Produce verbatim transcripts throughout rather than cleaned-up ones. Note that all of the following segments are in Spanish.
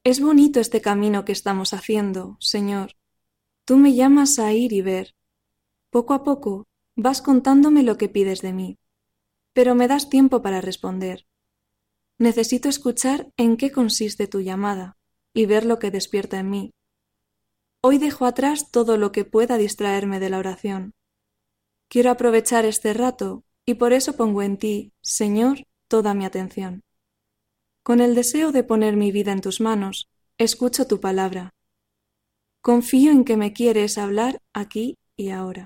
Es bonito este camino que estamos haciendo, Señor. Tú me llamas a ir y ver. Poco a poco vas contándome lo que pides de mí, pero me das tiempo para responder. Necesito escuchar en qué consiste tu llamada y ver lo que despierta en mí. Hoy dejo atrás todo lo que pueda distraerme de la oración. Quiero aprovechar este rato y por eso pongo en ti, Señor, toda mi atención. Con el deseo de poner mi vida en tus manos, escucho tu palabra. Confío en que me quieres hablar aquí y ahora.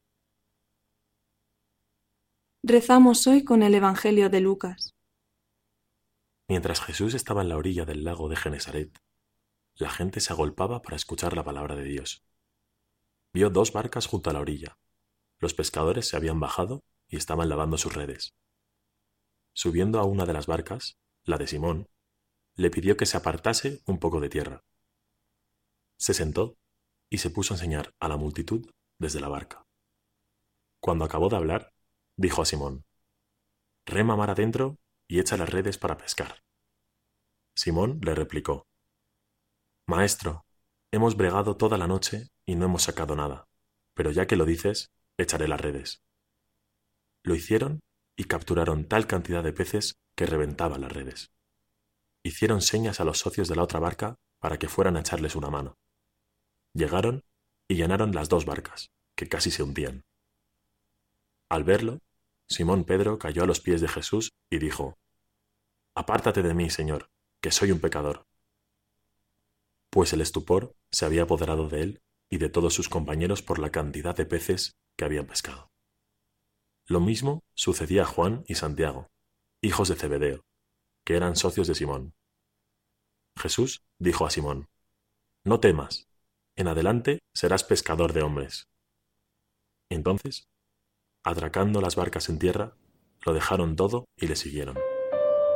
Rezamos hoy con el Evangelio de Lucas. Mientras Jesús estaba en la orilla del lago de Genesaret, la gente se agolpaba para escuchar la palabra de Dios. Vio dos barcas junto a la orilla. Los pescadores se habían bajado y estaban lavando sus redes. Subiendo a una de las barcas, la de Simón, le pidió que se apartase un poco de tierra. Se sentó y se puso a enseñar a la multitud desde la barca. Cuando acabó de hablar, dijo a Simón: «Rema mar adentro y echa las redes para pescar». Simón le replicó: «Maestro, hemos bregado toda la noche y no hemos sacado nada, pero ya que lo dices, echaré las redes». Lo hicieron y capturaron tal cantidad de peces que reventaban las redes. Hicieron señas a los socios de la otra barca para que fueran a echarles una mano. Llegaron y llenaron las dos barcas, que casi se hundían. Al verlo, Simón Pedro cayó a los pies de Jesús y dijo: «Apártate de mí, Señor, que soy un pecador». Pues el estupor se había apoderado de él y de todos sus compañeros por la cantidad de peces que habían pescado. Lo mismo sucedía a Juan y Santiago, hijos de Zebedeo, que eran socios de Simón. Jesús dijo a Simón: «No temas, en adelante serás pescador de hombres». Entonces, atracando las barcas en tierra, lo dejaron todo y le siguieron.